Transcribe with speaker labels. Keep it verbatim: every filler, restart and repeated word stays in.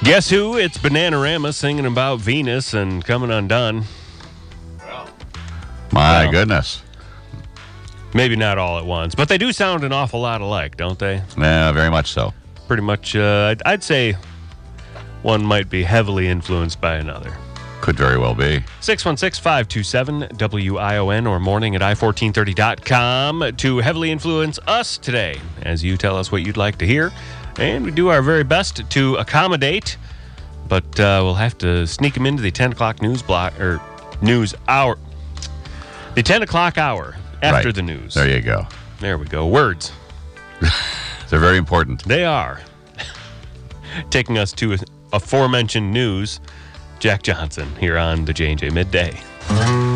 Speaker 1: Guess who? It's Bananarama singing about Venus and coming undone.
Speaker 2: My
Speaker 1: Well.
Speaker 2: goodness.
Speaker 1: Maybe not all at once, but they do sound an awful lot alike, don't they?
Speaker 2: Yeah, very much so.
Speaker 1: Pretty much, uh, I'd, I'd say one might be heavily influenced by another.
Speaker 2: Could very well be.
Speaker 1: six one six, five two seven, W I O N or morning at i fourteen thirty dot com to heavily influence us today as you tell us what you'd like to hear. And we do our very best to accommodate, but uh, we'll have to sneak them into the ten o'clock news block, or news hour. The ten o'clock hour after
Speaker 2: Right.
Speaker 1: the news.
Speaker 2: There you go.
Speaker 1: There we go. Words.
Speaker 2: They're very important.
Speaker 1: They are. Taking us to aforementioned news, Jack Johnson here on the J and J Midday.